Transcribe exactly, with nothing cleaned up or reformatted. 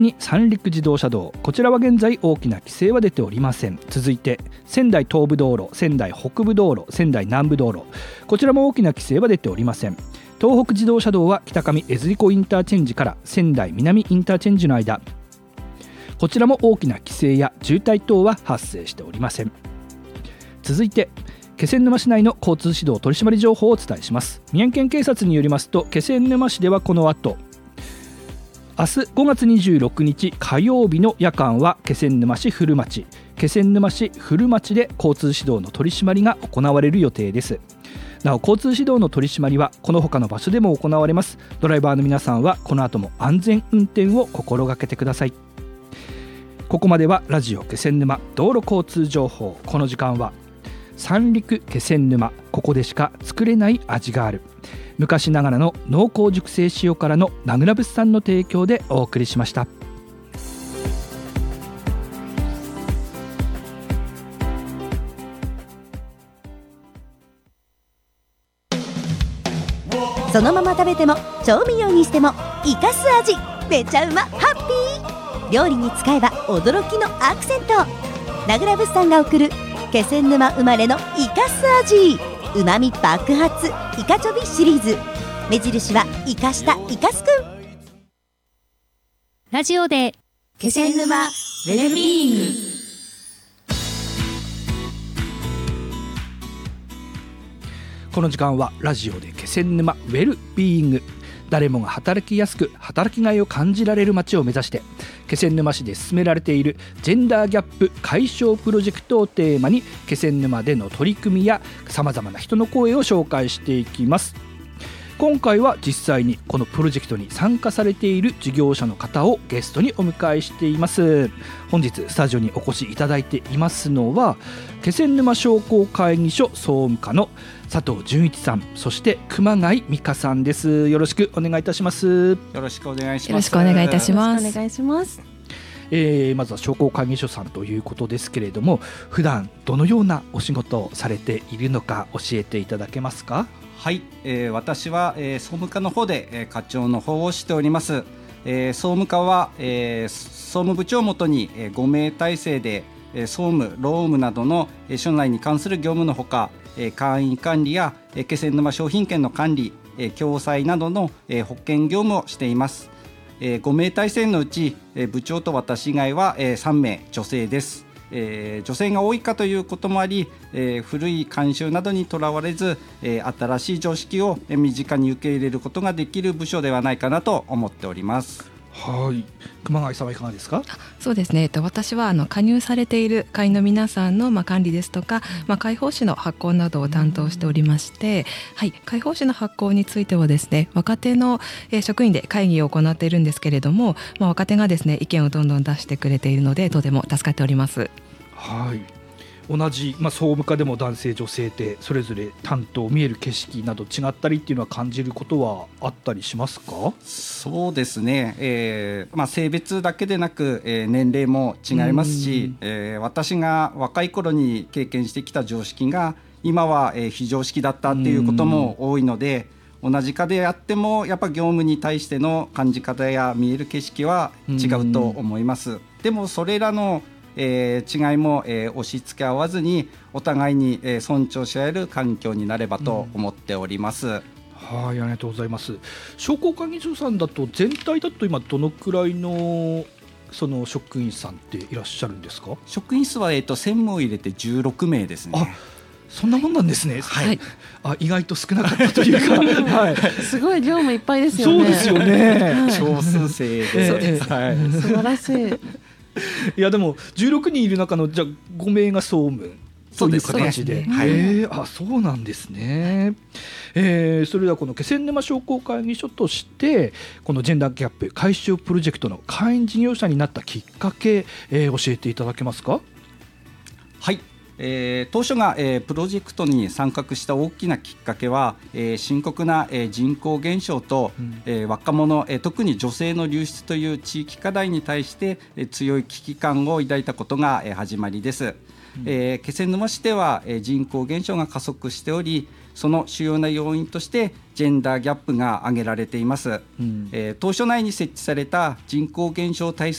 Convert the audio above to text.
に三陸自動車道、こちらは現在大きな規制は出ておりません。続いて仙台東部道路、仙台北部道路、仙台南部道路、こちらも大きな規制は出ておりません。東北自動車道は北上江釣子インターチェンジから仙台南インターチェンジの間、こちらも大きな規制や渋滞等は発生しておりません。続いて気仙沼市内の交通指導取締り情報をお伝えします。宮城県警察によりますと、気仙沼市ではこの後明日ごがつにじゅうろくにち火曜日の夜間は気仙沼市古町、気仙沼市古町で交通指導の取り締まりが行われる予定です。なお交通指導の取り締まりはこの他の場所でも行われます。ドライバーの皆さんはこの後も安全運転を心がけてください。ここまではラジオ気仙沼道路交通情報。この時間は三陸気仙沼、ここでしか作れない味がある、昔ながらの濃厚熟成塩辛の名倉物産の提供でお送りしました。 そのまま食べても調味料にしても生かす味、めちゃうまハッピー。料理に使えば驚きのアクセント。名倉物産が送る気仙沼生まれの生かす味、うまみ爆発イカチョビシリーズ。目印は生かしたイカスくん。 ラジオで気仙沼ウェルビーイング。 この時間はラジオで気仙沼ウェルビーイング。誰もが働きやすく働きがいを感じられる街を目指して気仙沼市で進められているジェンダーギャップ解消プロジェクトをテーマに、気仙沼での取り組みやさまざまな人の声を紹介していきます。今回は実際にこのプロジェクトに参加されている事業者の方をゲストにお迎えしています。本日スタジオにお越しいただいていますのは、気仙沼商工会議所総務課の佐藤純一さん、そして熊谷美香さんです。よろしくお願いいたします。 よろしくお願いします。 よろしくお願いいたします。 お願いします。 えー、まずは商工会議所さんということですけれども、普段どのようなお仕事をされているのか教えていただけますか？ はい、えー、私は、えー、総務課の方で、えー、課長の方をしております。えー、総務課は、えー、総務部長をもとに、えー、ごめい体制で、えー、総務、労務などの、えー、所内に関する業務のほか、えー、会員管理や、えー、気仙沼商品券の管理、えー、共済などの、えー、保険業務をしています。えー、ごめい体制のうち、えー、部長と私以外は、えー、さんめい女性です。えー、女性が多いかということもあり、えー、古い慣習などにとらわれず、えー、新しい常識を身近に受け入れることができる部署ではないかなと思っております。 はい、熊谷さんはいかがですか？ そうですね、えっと、私はあの加入されている会員の皆さんの、まあ、管理ですとか、まあ、会報誌の発行などを担当しておりまして、はい、会報誌の発行についてはですね、若手の、えー、職員で会議を行っているんですけれども、まあ、若手がですね意見をどんどん出してくれているのでとても助かっております。 はい、同じ、まあ、総務課でも男性女性でそれぞれ担当見える景色など違ったりっていうのは感じることはあったりしますか？ そうですね、えーまあ、性別だけでなく、えー、年齢も違いますし、えー、私が若い頃に経験してきた常識が今は、えー、非常識だったっていうことも多いので、同じ課であってもやっぱ業務に対しての感じ方や見える景色は違うと思います。でもそれらのえー、違いも、えー、押し付け合わずにお互いに、えー、尊重し合える環境になればと思っております。うん、 はい、ありがとうございます。商工会議所さんだと全体だと今どのくらいのその職員さんっていらっしゃるんですか？ 職員数は、えー、と専務を入れてじゅうろくめいですね。 あ、そんなもんなんですね。 はい、あ、 意外と少なかったというか、はい、 すごい業務いっぱいですよね。 そうですよね、 はい、 少数制で、 えーはい、 素晴らしい。 いやでもじゅうろくにんいる中のじゃあごめいが総務という形で、 そうですね、はい、 えー、あ、そうなんですね。えー、それではこの気仙沼商工会議所としてこのジェンダーギャップ解消プロジェクトの会員事業者になったきっかけ、えー、教えていただけますか？ はい、えー、当初が、えー、プロジェクトに参画した大きなきっかけは、えー、深刻な、えー、人口減少と、うんえー、若者、えー、特に女性の流出という地域課題に対して、えー、強い危機感を抱いたことが、えー、始まりです。うんえー、気仙沼市では、えー、人口減少が加速しており、その主要な要因としてジェンダーギャップが挙げられています。うんえー、当初内に設置された人口減少対策